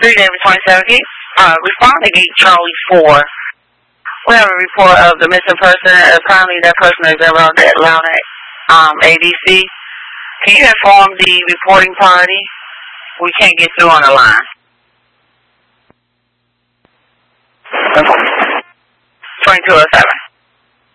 Davis 27. Respond to Gate Charlie 4. We have a report of the missing person. Apparently that person is around that loud ADC. Can you inform the reporting party? We can't get through on the line.